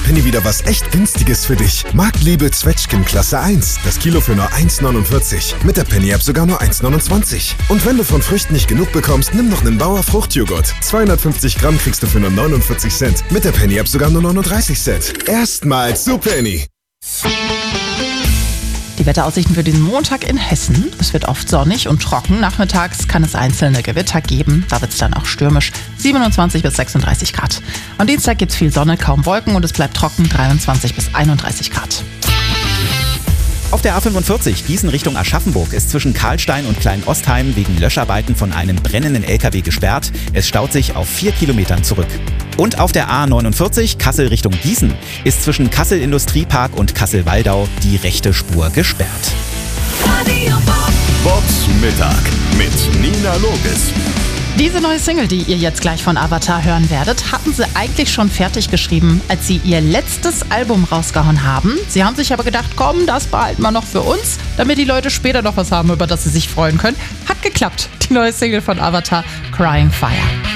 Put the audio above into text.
Penny wieder was echt Günstiges für dich. Marktliebe Zwetschgen Klasse 1. Das Kilo für nur 1,49. Mit der Penny-App sogar nur 1,29. Und wenn du von Früchten nicht genug bekommst, nimm noch einen Bauer Fruchtjoghurt. 250 Gramm kriegst du für nur 49 Cent. Mit der Penny-App sogar nur 39 Cent. Erstmals zu Penny. Die Wetteraussichten für diesen Montag in Hessen. Es wird oft sonnig und trocken. Nachmittags kann es einzelne Gewitter geben. Da wird es dann auch stürmisch. 27 bis 36 Grad. Am Dienstag gibt es viel Sonne, kaum Wolken und es bleibt trocken. 23 bis 31 Grad. Auf der A45 Gießen Richtung Aschaffenburg ist zwischen Karlstein und Kleinostheim wegen Löscharbeiten von einem brennenden LKW gesperrt. Es staut sich auf 4 Kilometern zurück. Und auf der A49 Kassel Richtung Gießen ist zwischen Kassel Industriepark und Kassel-Waldau die rechte Spur gesperrt. Bobs Mittag mit Nina Loges. Diese neue Single, die ihr jetzt gleich von Avatar hören werdet, hatten sie eigentlich schon fertig geschrieben, als sie ihr letztes Album rausgehauen haben. Sie haben sich aber gedacht, komm, das behalten wir noch für uns, damit die Leute später noch was haben, über das sie sich freuen können. Hat geklappt. Die neue Single von Avatar, Crying Fire.